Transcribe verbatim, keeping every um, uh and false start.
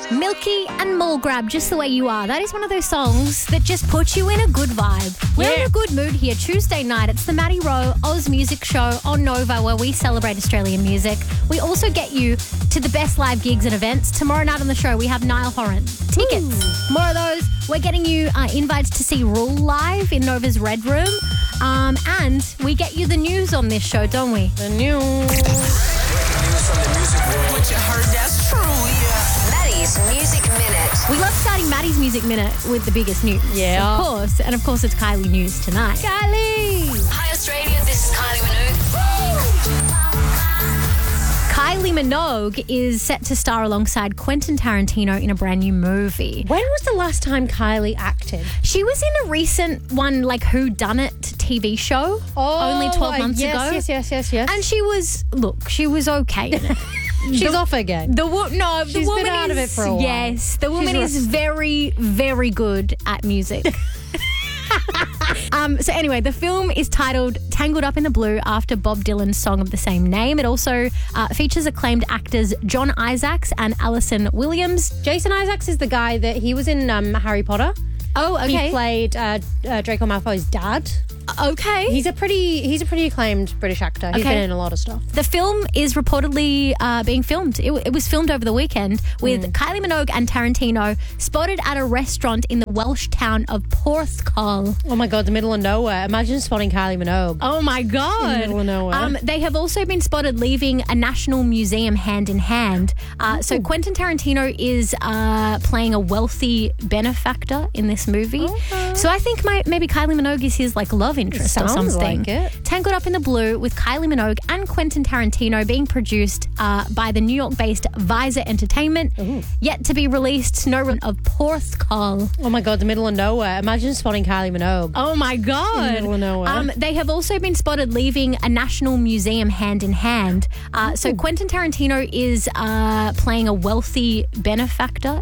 Milky and Mall Grab, Just the Way You Are. That is one of those songs that just puts you in a good vibe. We're Yeah. in a good mood here. Tuesday night, it's the Maddie Rowe Oz Music Show on Nova, where we celebrate Australian music. We also get you to the best live gigs and events. Tomorrow night on the show, we have Niall Horan. Tickets. Ooh. More of those. We're getting you uh, invites to see Rule live in Nova's Red Room. Um, and we get you the news on this show, don't we? The news. What you heard, that's true, yeah. Maddie's Music Minute. We love starting Maddie's Music Minute with the biggest news. Yeah. Of course. And of course, it's Kylie News tonight. Kylie! Hi, Australia. This is Kylie Minogue. Kylie Minogue is set to star alongside Quentin Tarantino in a brand new movie. When was the last time Kylie acted? She was in a recent one, like Who Done It T V show, only twelve months yes, ago. Yes, yes, yes, yes. And she was, look, she was okay in it. She's the, off again. The wo- no, the She's woman been out is, of it for a while. Yes, the woman She's is rusty. very, very good at music. Um, so anyway, the film is titled Tangled Up in the Blue after Bob Dylan's song of the same name. It also uh, features acclaimed actors John Isaacs and Alison Williams. Jason Isaacs is the guy that he was in um, Harry Potter. Oh, okay. He played uh, uh, Draco Malfoy's dad. Okay. He's a pretty he's a pretty acclaimed British actor. He's Okay. been in a lot of stuff. The film is reportedly uh, being filmed. It, it was filmed over the weekend with Mm. Kylie Minogue and Tarantino spotted at a restaurant in the Welsh town of Porthcawl. Oh my God, the middle of nowhere. Imagine spotting Kylie Minogue. Oh my God. In the middle of nowhere. Um, they have also been spotted leaving a national museum hand in hand. Uh, so Quentin Tarantino is uh, playing a wealthy benefactor in this movie. Okay. So I think my, maybe Kylie Minogue is his like love interest or Sounds something. like it. Tangled Up in the Blue with Kylie Minogue and Quentin Tarantino being produced uh, by the New York-based Visor Entertainment. Ooh. Yet to be released, no run of Porthcawl. Oh my God, the middle of nowhere. Imagine spotting Kylie Minogue. Oh my God. In the middle of nowhere. Um, they have also been spotted leaving a national museum hand in hand. Uh, so Quentin Tarantino is uh, playing a wealthy benefactor